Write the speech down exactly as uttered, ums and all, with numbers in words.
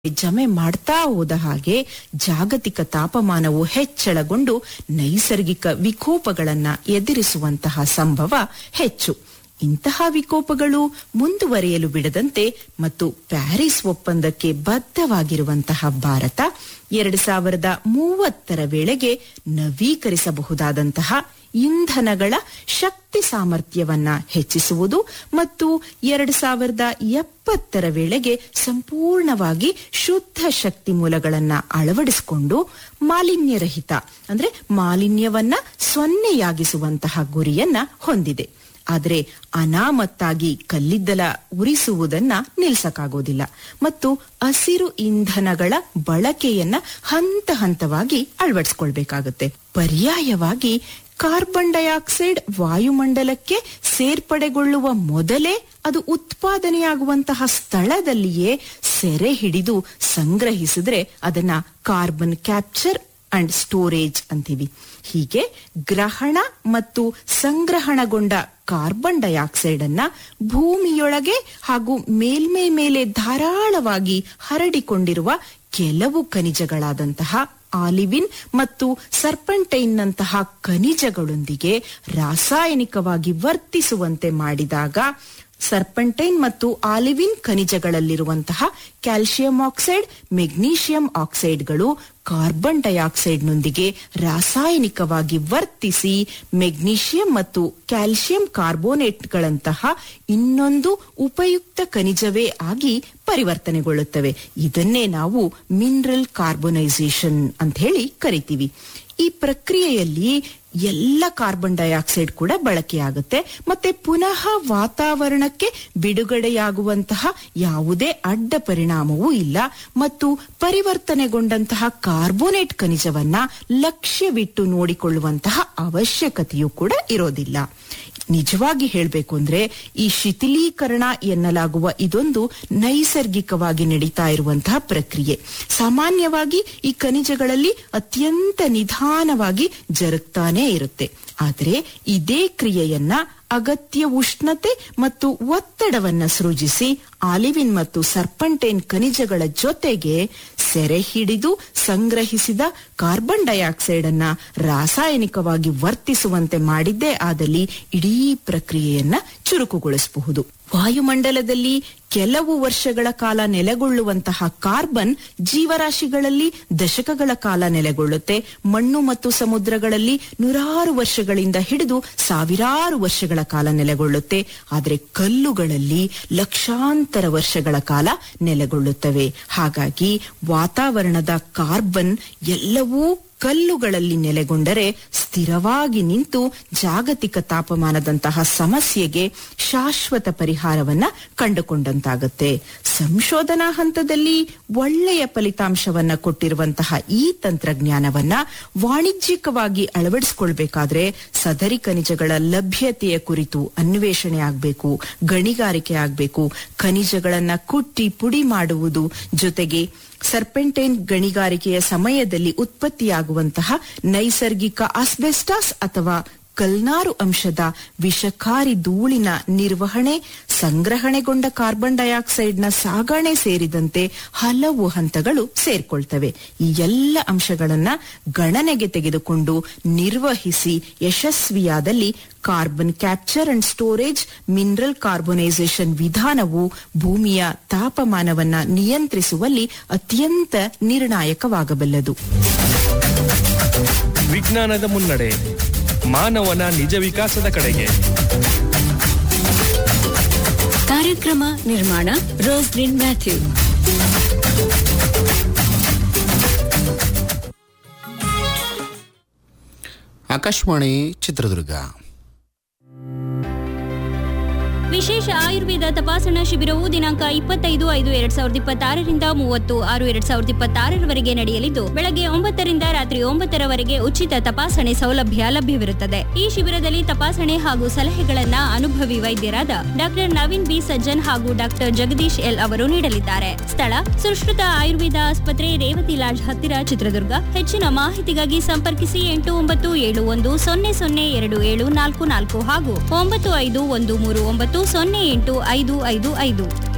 ಜಮೆ ಮಾಡ್ತಾ ಹೋದ ಹಾಗೆ ಜಾಗತಿಕ ತಾಪಮಾನವು ಹೆಚ್ಚಳಗೊಂಡು ನೈಸರ್ಗಿಕ ವಿಕೋಪಗಳನ್ನ ಎದುರಿಸುವಂತಹ ಸಂಭವ ಹೆಚ್ಚು. ಇಂತಹ ವಿಕೋಪಗಳು ಮುಂದುವರಿಯಲು ಬಿಡದಂತೆ ಮತ್ತು ಪ್ಯಾರಿಸ್ ಒಪ್ಪಂದಕ್ಕೆ ಬದ್ಧವಾಗಿರುವಂತಹ ಭಾರತ ಎರಡು ಸಾವಿರದ ಮೂವತ್ತರ ವೇಳೆಗೆ ನವೀಕರಿಸಬಹುದಾದಂತಹ ಇಂಧನಗಳ ಶಕ್ತಿ ಸಾಮರ್ಥ್ಯವನ್ನ ಹೆಚ್ಚಿಸುವುದು ಮತ್ತು ಎರಡು ಸಾವಿರದ ಎಪ್ಪತ್ತರ ವೇಳೆಗೆ ಸಂಪೂರ್ಣವಾಗಿ ಶುದ್ಧ ಶಕ್ತಿ ಮೂಲಗಳನ್ನ ಅಳವಡಿಸಿಕೊಂಡು ಮಾಲಿನ್ಯರಹಿತ ಅಂದ್ರೆ ಮಾಲಿನ್ಯವನ್ನ ಸೊನ್ನೆಯಾಗಿಸುವಂತಹ ಗುರಿಯನ್ನ ಹೊಂದಿದೆ. ಆದರೆ ಅನಾಮತ್ತಾಗಿ ಕಲ್ಲಿದ್ದಲ ಉರಿಸುವುದನ್ನ ನಿಲ್ಸಕ್ಕಾಗೋದಿಲ್ಲ ಮತ್ತು ಹಸಿರು ಇಂಧನಗಳ ಬಳಕೆಯನ್ನ ಹಂತ ಹಂತವಾಗಿ ಅಳವಡಿಸಿಕೊಳ್ಬೇಕಾಗುತ್ತೆ. ಪರ್ಯಾಯವಾಗಿ ಕಾರ್ಬನ್ ಡೈಆಕ್ಸೈಡ್ ವಾಯುಮಂಡಲಕ್ಕೆ ಸೇರ್ಪಡೆಗೊಳ್ಳುವ ಮೊದಲೇ ಅದು ಉತ್ಪಾದನೆಯಾಗುವಂತಹ ಸ್ಥಳದಲ್ಲಿಯೇ ಸೆರೆ ಹಿಡಿದು ಸಂಗ್ರಹಿಸಿದ್ರೆ ಅದನ್ನ ಕಾರ್ಬನ್ ಕ್ಯಾಪ್ಚರ್ ಅಂಡ್ ಸ್ಟೋರೇಜ್ ಅಂತೀವಿ. ಹೀಗೆ ಗ್ರಹಣ ಮತ್ತು ಸಂಗ್ರಹಣಗೊಂಡ ಕಾರ್ಬನ್ ಡೈಆಕ್ಸೈಡ್ ಅನ್ನ ಭೂಮಿಯೊಳಗೆ ಹಾಗೂ ಮೇಲ್ಮೈ ಮೇಲೆ ಧಾರಾಳವಾಗಿ ಹರಡಿಕೊಂಡಿರುವ ಕೆಲವು ಖನಿಜಗಳಾದಂತಹ ಆಲಿವಿನ್ ಮತ್ತು ಸರ್ಪಂಟೈನ್ನಂತಹ ಖನಿಜಗಳೊಂದಿಗೆ ರಾಸಾಯನಿಕವಾಗಿ ವರ್ತಿಸುವಂತೆ ಮಾಡಿದಾಗ ಸರ್ಪಂಟೈನ್ ಮತ್ತು ಆಲಿವಿನ್ ಖನಿಜಗಳಲ್ಲಿರುವಂತಹ ಕ್ಯಾಲ್ಸಿಯಂ ಆಕ್ಸೈಡ್, ಮೆಗ್ನೀಷಿಯಂ ಆಕ್ಸೈಡ್ಗಳು ಕಾರ್ಬನ್ ಡೈಆಕ್ಸೈಡ್ನೊಂದಿಗೆ ರಾಸಾಯನಿಕವಾಗಿ ವರ್ತಿಸಿ ಮೆಗ್ನೀಷಿಯಂ ಮತ್ತು ಕ್ಯಾಲ್ಸಿಯಂ ಕಾರ್ಬೋನೇಟ್ಗಳಂತಹ ಇನ್ನೊಂದು ಉಪಯುಕ್ತ ಖನಿಜವೇ ಆಗಿ ಪರಿವರ್ತನೆಗೊಳ್ಳುತ್ತವೆ. ಇದನ್ನೇ ನಾವು ಮಿನರಲ್ ಕಾರ್ಬೊನೈಸೇಷನ್ ಅಂತ ಹೇಳಿ ಕರಿತೀವಿ. ಈ ಪ್ರಕ್ರಿಯೆಯಲ್ಲಿ ಎಲ್ಲ ಕಾರ್ಬನ್ ಡೈಆಕ್ಸೈಡ್ ಕೂಡ ಬಳಕೆಯಾಗುತ್ತೆ ಮತ್ತೆ ಪುನಃ ವಾತಾವರಣಕ್ಕೆ ಬಿಡುಗಡೆಯಾಗುವಂತಹ ಯಾವುದೇ ಅಡ್ಡ ಪರಿಣಾಮವೂ ಇಲ್ಲ ಮತ್ತು ಪರಿವರ್ತನೆಗೊಂಡಂತಹ ಕಾರ್ಬೋನೇಟ್ ಖನಿಜವನ್ನ ಲಕ್ಷ್ಯವಿಟ್ಟು ನೋಡಿಕೊಳ್ಳುವಂತಹ ಅವಶ್ಯಕತೆಯೂ ಕೂಡ ಇರೋದಿಲ್ಲ. ನಿಜವಾಗಿ ಹೇಳಬೇಕು ಅಂದ್ರೆ ಈ ಶಿಥಿಲೀಕರಣ ಎನ್ನಲಾಗುವ ಇದೊಂದು ನೈಸರ್ಗಿಕವಾಗಿ ನಡೀತಾ ಇರುವಂತಹ ಪ್ರಕ್ರಿಯೆ. ಸಾಮಾನ್ಯವಾಗಿ ಈ ಖನಿಜಗಳಲ್ಲಿ ಅತ್ಯಂತ ನಿಧಾನವಾಗಿ ಜರುಗ್ತಾನೆ ಇರುತ್ತೆ. ಆದರೆ ಇದೇ ಕ್ರಿಯೆಯನ್ನ ಅಗತ್ಯ ಉಷ್ಣತೆ ಮತ್ತು ಒತ್ತಡವನ್ನ ಸೃಜಿಸಿ ಆಲಿವಿನ್ ಮತ್ತು ಸರ್ಪಂಟೈನ್ ಖನಿಜಗಳ ಜೊತೆಗೆ ಸೆರೆ ಹಿಡಿದು ಸಂಗ್ರಹಿಸಿದ ಕಾರ್ಬನ್ ಡೈಆಕ್ಸೈಡ್ ಅನ್ನ ರಾಸಾಯನಿಕವಾಗಿ ವರ್ತಿಸುವಂತೆ ಮಾಡಿದ್ದೇ ಆದಲ್ಲಿ ಇಡೀ ಪ್ರಕ್ರಿಯೆಯನ್ನ ಚುರುಕುಗೊಳಿಸಬಹುದು. ವಾಯುಮಂಡಲದಲ್ಲಿ ಕೆಲವು ವರ್ಷಗಳ ಕಾಲ ನೆಲೆಗೊಳ್ಳುವಂತಹ ಕಾರ್ಬನ್ ಜೀವರಾಶಿಗಳಲ್ಲಿ ದಶಕಗಳ ಕಾಲ ನೆಲೆಗೊಳ್ಳುತ್ತೆ. ಮಣ್ಣು ಮತ್ತು ಸಮುದ್ರಗಳಲ್ಲಿ ನೂರಾರು ವರ್ಷಗಳಿಂದ ಹಿಡಿದು ಸಾವಿರಾರು ವರ್ಷಗಳ ಕಾಲ ನೆಲೆಗೊಳ್ಳುತ್ತೆ. ಆದರೆ ಕಲ್ಲುಗಳಲ್ಲಿ ಲಕ್ಷಾಂತರ ವರ್ಷಗಳ ಕಾಲ ನೆಲೆಗೊಳ್ಳುತ್ತವೆ. ಹಾಗಾಗಿ ವಾತಾವರಣದ ಕಾರ್ಬನ್ ಎಲ್ಲವೂ ಕಲ್ಲುಗಳಲ್ಲಿ ನೆಲೆಗೊಂಡರೆ ಸ್ಥಿರವಾಗಿ ನಿಂತು ಜಾಗತಿಕ ತಾಪಮಾನದಂತಹ ಸಮಸ್ಯೆಗೆ ಶಾಶ್ವತ ಪರಿಹಾರವನ್ನ ಕಂಡುಕೊಂಡಂತಾಗುತ್ತೆ. ಸಂಶೋಧನಾ ಹಂತದಲ್ಲಿ ಒಳ್ಳೆಯ ಫಲಿತಾಂಶವನ್ನ ಕೊಟ್ಟಿರುವಂತಹ ಈ ತಂತ್ರಜ್ಞಾನವನ್ನ ವಾಣಿಜ್ಯಿಕವಾಗಿ ಅಳವಡಿಸಿಕೊಳ್ಬೇಕಾದ್ರೆ ಸದರಿ ಖನಿಜಗಳ ಲಭ್ಯತೆಯ ಕುರಿತು ಅನ್ವೇಷಣೆ ಆಗಬೇಕು, ಗಣಿಗಾರಿಕೆ ಆಗಬೇಕು, ಖನಿಜಗಳನ್ನ ಕುಟ್ಟಿ ಪುಡಿ ಮಾಡುವುದು ಜೊತೆಗೆ ಸರ್ಪೆಂಟೈನ್ ಗಣಿಗಾರಿಕೆಯ ಸಮಯದಲ್ಲಿ ಉತ್ಪತ್ತಿಯಾಗುವಂತಹ ನೈಸರ್ಗಿಕ ಆಸ್ಬೆಸ್ಟಾಸ್ ಅಥವಾ ಕಲ್ನಾರು ಅಂಶದ ವಿಷಕಾರಿ ಧೂಳಿನ ನಿರ್ವಹಣೆ, ಸಂಗ್ರಹಣೆಗೊಂಡ ಕಾರ್ಬನ್ ಡೈಆಕ್ಸೈಡ್ನ ಸಾಗಣೆ ಸೇರಿದಂತೆ ಹಲವು ಹಂತಗಳು ಸೇರ್ಕೊಳ್ತವೆ. ಈ ಎಲ್ಲ ಅಂಶಗಳನ್ನ ಗಣನೆಗೆ ತೆಗೆದುಕೊಂಡು ನಿರ್ವಹಿಸಿ ಯಶಸ್ವಿಯಾದಲ್ಲಿ carbon capture and storage mineral ಕಾರ್ಬೊನೈಸೇಷನ್ ವಿಧಾನವು ಭೂಮಿಯ ತಾಪಮಾನವನ್ನ ನಿಯಂತ್ರಿಸುವಲ್ಲಿ ಅತ್ಯಂತ ನಿರ್ಣಾಯಕವಾಗಬಲ್ಲದು. ವಿಜ್ಞಾನದ ಮುನ್ನಡೆ ಮಾನವನ ನಿಜ ವಿಕಾಸದ ಕಡೆಗೆ. ಕಾರ್ಯಕ್ರಮ ನಿರ್ಮಾಣ ರೋಸ್ಲಿನ್ ಮ್ಯಾಥ್ಯೂ. ಆಕಾಶವಾಣಿ ಚಿತ್ರದುರ್ಗ. ವಿಶೇಷ ಆಯುರ್ವೇದ ತಪಾಸಣಾ ಶಿಬಿರವು ದಿನಾಂಕ ಇಪ್ಪತ್ತೈದು ಐದು ಎರಡ್ ಸಾವಿರದ ಇಪ್ಪತ್ತಾರರಿಂದ ಮೂವತ್ತು ಆರು ಎರಡ್ ಸಾವಿರದ ಇಪ್ಪತ್ತಾರರವರೆಗೆ ನಡೆಯಲಿದ್ದು ಬೆಳಗ್ಗೆ ಒಂಬತ್ತರಿಂದ ರಾತ್ರಿ ಒಂಬತ್ತರವರೆಗೆ ಉಚಿತ ತಪಾಸಣೆ ಸೌಲಭ್ಯ ಲಭ್ಯವಿರುತ್ತದೆ. ಈ ಶಿಬಿರದಲ್ಲಿ ತಪಾಸಣೆ ಹಾಗೂ ಸಲಹೆಗಳನ್ನ ಅನುಭವಿ ವೈದ್ಯರಾದ ಡಾಕ್ಟರ್ ನವೀನ್ ಬಿ ಸಜ್ಜನ್ ಹಾಗೂ ಡಾಕ್ಟರ್ ಜಗದೀಶ್ ಎಲ್ ಅವರು ನೀಡಲಿದ್ದಾರೆ. ಸ್ಥಳ ಸುಶ್ರುತ ಆಯುರ್ವೇದ ಆಸ್ಪತ್ರೆ, ರೇವತಿ ಲಾಡ್ಜ್ ಹತ್ತಿರ, ಚಿತ್ರದುರ್ಗ. ಹೆಚ್ಚಿನ ಮಾಹಿತಿಗಾಗಿ ಸಂಪರ್ಕಿಸಿ ಎಂಟು ಒಂಬತ್ತು ಏಳು ಒಂದು ಸೊನ್ನೆ ಸೊನ್ನೆ ಎರಡು ಏಳು ನಾಲ್ಕು ನಾಲ್ಕು ಹಾಗೂ ಒಂಬತ್ತು ಐದು ಒಂದು ಮೂರು ಒಂಬತ್ತು ಸೊನ್ನೆ ಎಂಟು ಐದು ಐದು ಐದು.